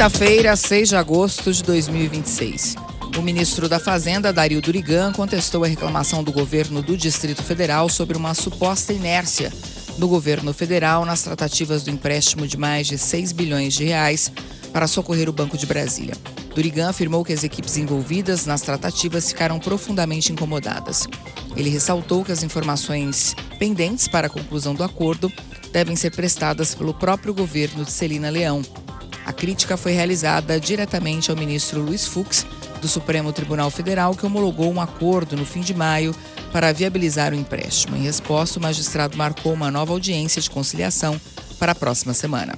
Quinta-feira, 6 de agosto de 2026. O ministro da Fazenda, Dario Durigan, contestou a reclamação do governo do Distrito Federal sobre uma suposta inércia do governo federal nas tratativas do empréstimo de mais de 6 bilhões de reais para socorrer o Banco de Brasília. Durigan afirmou que as equipes envolvidas nas tratativas ficaram profundamente incomodadas. Ele ressaltou que as informações pendentes para a conclusão do acordo devem ser prestadas pelo próprio governo de Celina Leão. A crítica foi realizada diretamente ao ministro Luiz Fux, do Supremo Tribunal Federal, que homologou um acordo no fim de maio para viabilizar o empréstimo. Em resposta, o magistrado marcou uma nova audiência de conciliação para a próxima semana.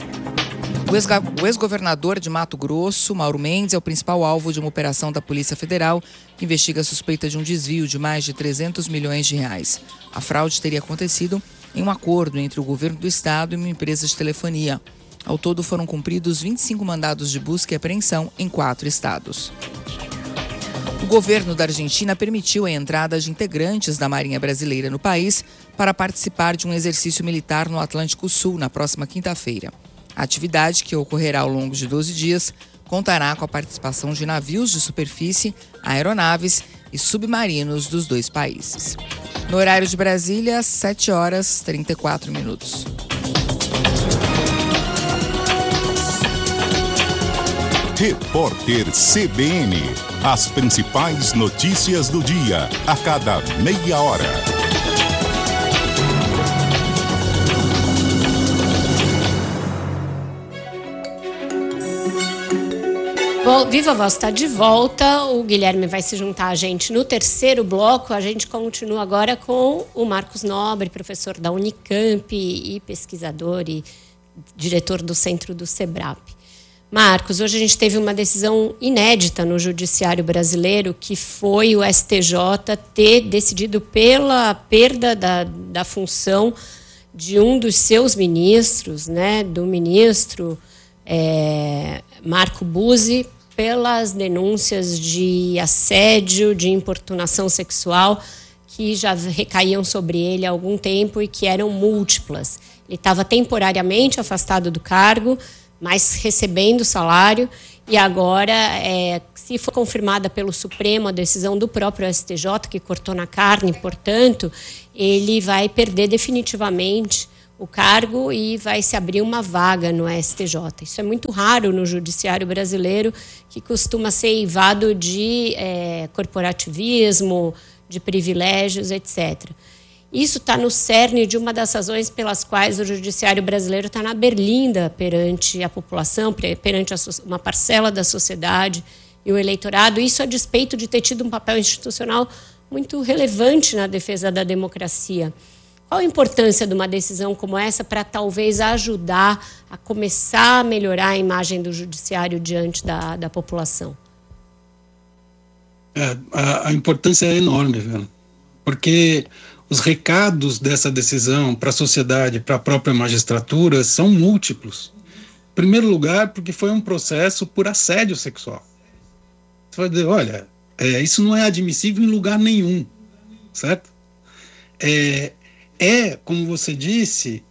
O ex-governador de Mato Grosso, Mauro Mendes, é o principal alvo de uma operação da Polícia Federal que investiga a suspeita de um desvio de mais de 300 milhões de reais. A fraude teria acontecido em um acordo entre o governo do estado e uma empresa de telefonia. Ao todo, foram cumpridos 25 mandados de busca e apreensão em 4 estados. O governo da Argentina permitiu a entrada de integrantes da Marinha Brasileira no país para participar de um exercício militar no Atlântico Sul na próxima quinta-feira. A atividade, que ocorrerá ao longo de 12 dias, contará com a participação de navios de superfície, aeronaves e submarinos dos 2 países. No horário de Brasília, 7h34. Repórter CBN. As principais notícias do dia, a cada meia hora. Bom, Viva Voz está de volta. O Guilherme vai se juntar a gente no terceiro bloco. A gente continua agora com o Marcos Nobre, professor da Unicamp e pesquisador e diretor do Centro do SEBRAP. Marcos, hoje a gente teve uma decisão inédita no judiciário brasileiro, que foi o STJ ter decidido pela perda da função de um dos seus ministros, né, do ministro Marco Buzzi, pelas denúncias de assédio, de importunação sexual, que já recaíam sobre ele há algum tempo e que eram múltiplas. Ele estava temporariamente afastado do cargo, mas recebendo salário, e agora, se for confirmada pelo Supremo a decisão do próprio STJ, que cortou na carne, portanto, ele vai perder definitivamente o cargo e vai se abrir uma vaga no STJ. Isso é muito raro no judiciário brasileiro, que costuma ser eivado de corporativismo, de privilégios, etc. Isso está no cerne de uma das razões pelas quais o judiciário brasileiro está na berlinda perante a população, perante uma parcela da sociedade e o eleitorado. Isso a despeito de ter tido um papel institucional muito relevante na defesa da democracia. Qual a importância de uma decisão como essa para talvez ajudar a começar a melhorar a imagem do judiciário diante da população? A importância é enorme, velho, porque os recados dessa decisão para a sociedade, para a própria magistratura, são múltiplos. Em primeiro lugar, porque foi um processo por assédio sexual. Você vai dizer, olha, isso não é admissível em lugar nenhum, certo? Como você disse,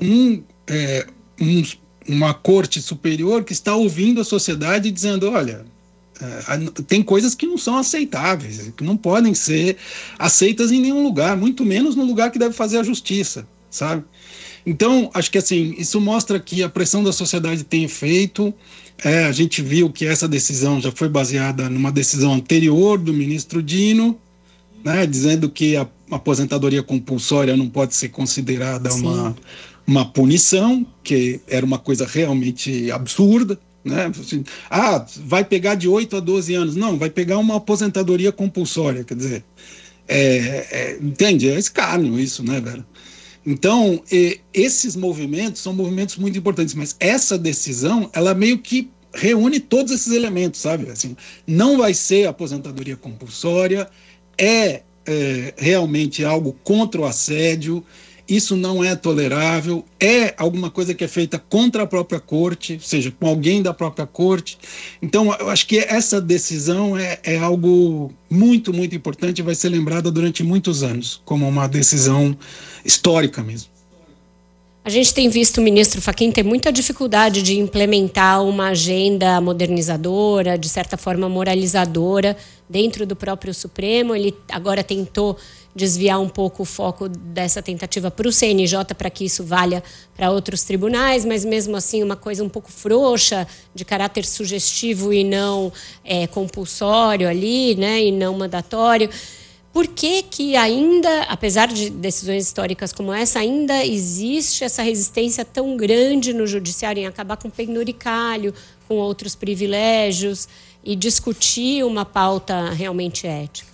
uma corte superior que está ouvindo a sociedade dizendo, olha, tem coisas que não são aceitáveis, que não podem ser aceitas em nenhum lugar, muito menos no lugar que deve fazer a justiça, sabe? Então, acho que assim, isso mostra que a pressão da sociedade tem efeito. A gente viu que essa decisão já foi baseada numa decisão anterior do ministro Dino, né, dizendo que a aposentadoria compulsória não pode ser considerada uma punição, que era uma coisa realmente absurda. Né? Vai pegar de 8 a 12 anos. Não, vai pegar uma aposentadoria compulsória, quer dizer, entende? É escárnio isso, né, velho? Então, esses movimentos são movimentos muito importantes, mas essa decisão, ela meio que reúne todos esses elementos, sabe? Assim, não vai ser aposentadoria compulsória, realmente algo contra o assédio. Isso não é tolerável, é alguma coisa que é feita contra a própria corte, ou seja, com alguém da própria corte. Então, eu acho que essa decisão é algo muito, muito importante e vai ser lembrada durante muitos anos, como uma decisão histórica mesmo. A gente tem visto o ministro Fachin ter muita dificuldade de implementar uma agenda modernizadora, de certa forma moralizadora, dentro do próprio Supremo. Ele agora tentou desviar um pouco o foco dessa tentativa para o CNJ, para que isso valha para outros tribunais, mas mesmo assim uma coisa um pouco frouxa, de caráter sugestivo e não compulsório ali, né, e não mandatório. Por que ainda, apesar de decisões históricas como essa, ainda existe essa resistência tão grande no judiciário em acabar com o penduricalho, com outros privilégios e discutir uma pauta realmente ética?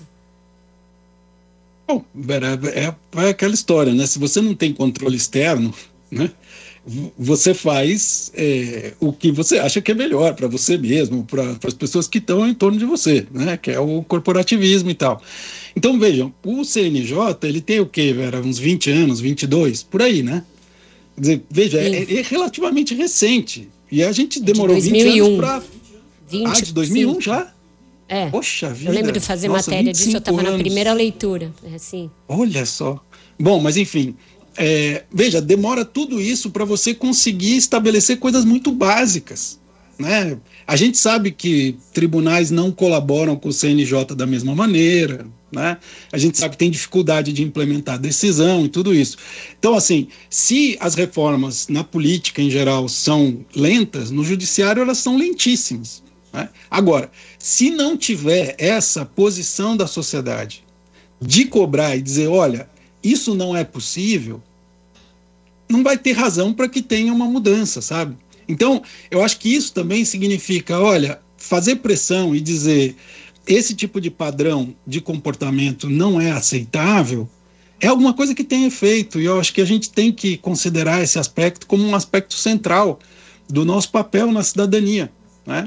Bom, Vera, é aquela história, né? Se você não tem controle externo, né, você faz o que você acha que é melhor para você mesmo, para as pessoas que estão em torno de você, né? Que é o corporativismo e tal. Então, vejam, o CNJ, ele tem o quê, Vera? Uns 20 anos, 22, por aí, né? Quer dizer, veja, é relativamente recente. E a gente demorou 20 anos para... de 2001 já? Poxa vida. Eu lembro de fazer matéria disso, eu estava na primeira leitura. Assim. Olha só. Bom, mas enfim... veja, demora tudo isso para você conseguir estabelecer coisas muito básicas, né? A gente sabe que tribunais não colaboram com o CNJ da mesma maneira, né? A gente sabe que tem dificuldade de implementar decisão e tudo isso. Então, assim, se as reformas na política em geral são lentas, no judiciário elas são lentíssimas, né? Agora, se não tiver essa posição da sociedade de cobrar e dizer, olha, isso não é possível, não vai ter razão para que tenha uma mudança, sabe? Então, eu acho que isso também significa, olha, fazer pressão e dizer esse tipo de padrão de comportamento não é aceitável, é alguma coisa que tem efeito, e eu acho que a gente tem que considerar esse aspecto como um aspecto central do nosso papel na cidadania, né?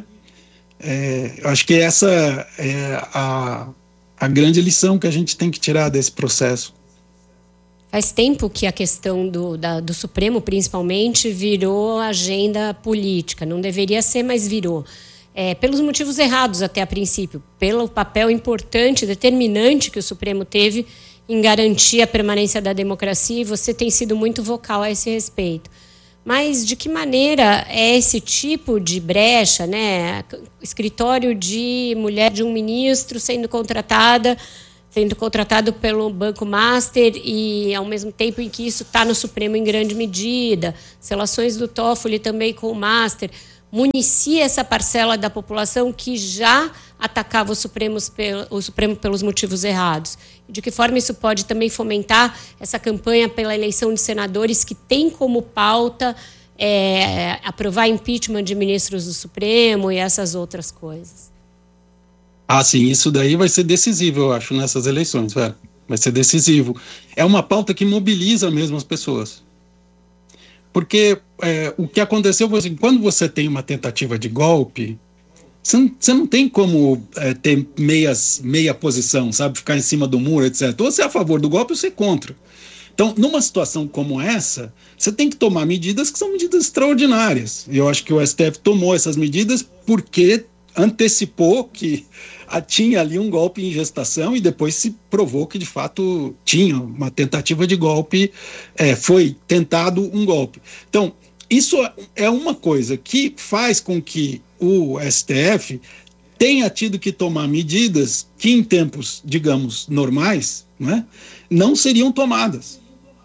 Eu acho que essa é a grande lição que a gente tem que tirar desse processo. Faz tempo que a questão do Supremo, principalmente, virou agenda política. Não deveria ser, mas virou. Pelos motivos errados, até a princípio. Pelo papel importante, determinante que o Supremo teve em garantir a permanência da democracia, e você tem sido muito vocal a esse respeito. Mas de que maneira é esse tipo de brecha, né? Escritório de mulher de um ministro sendo contratado pelo Banco Master e, ao mesmo tempo em que isso está no Supremo em grande medida, as relações do Toffoli também com o Master, municia essa parcela da população que já atacava o Supremo pelos motivos errados. De que forma isso pode também fomentar essa campanha pela eleição de senadores que tem como pauta aprovar impeachment de ministros do Supremo e essas outras coisas? Sim, isso daí vai ser decisivo, eu acho, nessas eleições, velho. Vai ser decisivo. É uma pauta que mobiliza mesmo as pessoas. Porque o que aconteceu foi assim, quando você tem uma tentativa de golpe, você não tem como ter meia posição, sabe? Ficar em cima do muro, etc. Ou você é a favor do golpe ou você é contra. Então, numa situação como essa, você tem que tomar medidas que são medidas extraordinárias. E eu acho que o STF tomou essas medidas porque antecipou que tinha ali um golpe em gestação e depois se provou que de fato tinha uma tentativa de golpe, foi tentado um golpe. Então, isso é uma coisa que faz com que o STF tenha tido que tomar medidas que em tempos, digamos, normais, né, não seriam tomadas.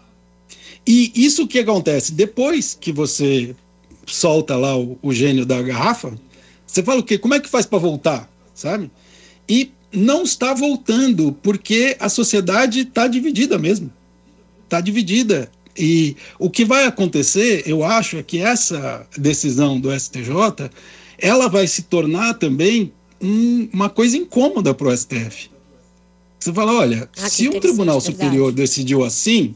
E isso que acontece, depois que você solta lá o gênio da garrafa, você fala o quê? Como é que faz para voltar, sabe? E não está voltando, porque a sociedade está dividida mesmo. Está dividida. E o que vai acontecer, eu acho, é que essa decisão do STJ, ela vai se tornar também uma coisa incômoda para o STF. Você fala, olha, se o Tribunal Superior decidiu assim,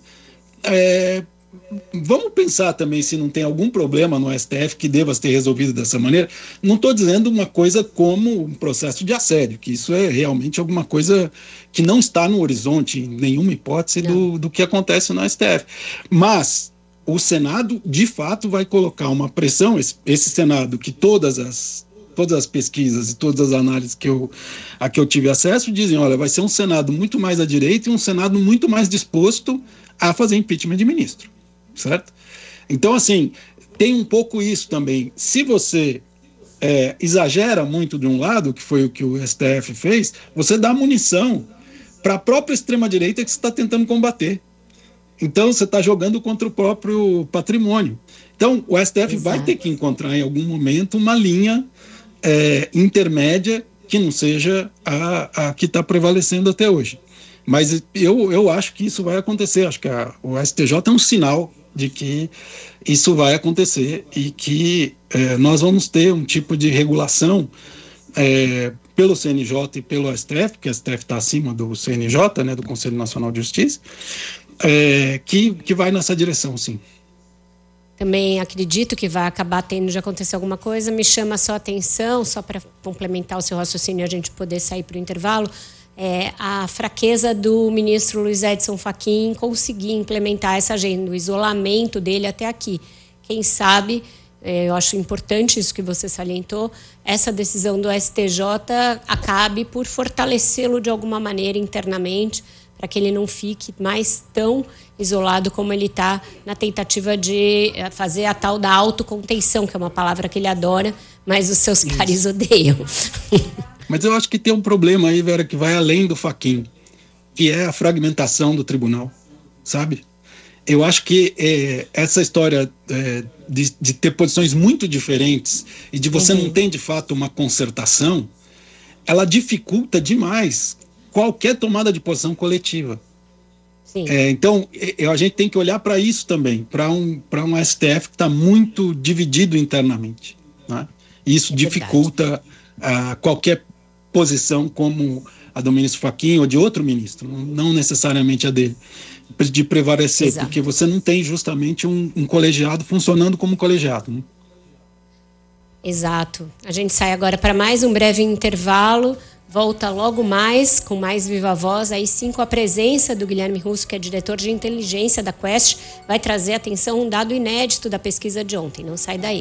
vamos pensar também se não tem algum problema no STF que deva ter resolvido dessa maneira. Não estou dizendo uma coisa como um processo de assédio, que isso é realmente alguma coisa que não está no horizonte, em nenhuma hipótese do que acontece no STF. Mas o Senado, de fato, vai colocar uma pressão, esse Senado que todas as pesquisas e todas as análises a que eu tive acesso dizem, olha, vai ser um Senado muito mais à direita e um Senado muito mais disposto a fazer impeachment de ministro, certo? Então, assim, tem um pouco isso também. Se você exagera muito de um lado, que foi o que o STF fez, você dá munição para a própria extrema-direita que você está tentando combater. Então, você está jogando contra o próprio patrimônio. Então, o STF vai ter que encontrar em algum momento uma linha intermédia que não seja a que está prevalecendo até hoje. Mas eu acho que isso vai acontecer. Acho que o STJ é um sinal de que isso vai acontecer e que nós vamos ter um tipo de regulação pelo CNJ e pelo STF, porque o STF está acima do CNJ, né, do Conselho Nacional de Justiça, que vai nessa direção, sim. Também acredito que vai acabar tendo de acontecer alguma coisa. Me chama só a atenção, só para complementar o seu raciocínio e a gente poder sair para o intervalo, a fraqueza do ministro Luiz Edson Fachin conseguir implementar essa agenda, o isolamento dele até aqui. Quem sabe, eu acho importante isso que você salientou, essa decisão do STJ acabe por fortalecê-lo de alguma maneira internamente, para que ele não fique mais tão isolado como ele está na tentativa de fazer a tal da autocontenção, que é uma palavra que ele adora, mas os seus caras odeiam. Mas eu acho que tem um problema aí, Vera, que vai além do Fachin, que é a fragmentação do tribunal, sabe? Eu acho que essa história de ter posições muito diferentes e de você não ter, de fato, uma concertação, ela dificulta demais qualquer tomada de posição coletiva. Então, a gente tem que olhar para isso também, para um STF que está muito dividido internamente, né? E isso dificulta qualquer posição como a do ministro Fachin ou de outro ministro, não necessariamente a dele, de prevalecer, porque você não tem justamente um colegiado funcionando como colegiado, né? Exato. A gente sai agora para mais um breve intervalo. Volta logo mais, com mais Viva Voz, aí sim com a presença do Guilherme Russo, que é diretor de inteligência da Quest, vai trazer atenção um dado inédito da pesquisa de ontem. Não sai daí.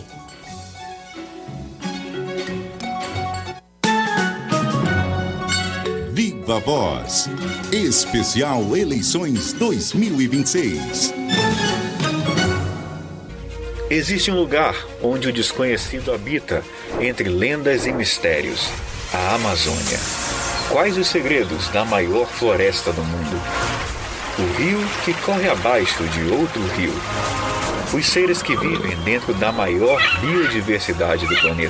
Viva Voz, especial Eleições 2026. Existe um lugar onde o desconhecido habita, entre lendas e mistérios. A Amazônia. Quais os segredos da maior floresta do mundo? O rio que corre abaixo de outro rio. Os seres que vivem dentro da maior biodiversidade do planeta.